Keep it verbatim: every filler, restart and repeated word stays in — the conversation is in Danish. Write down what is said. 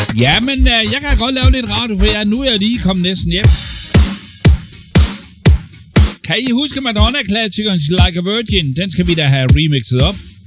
Ja, men uh, jeg kan godt lave lidt radio, for jeg, nu er jeg lige kommet næsten hjem. Kan I huske Madonna-klassikeren Like a Virgin? Den skal vi da have remixet op.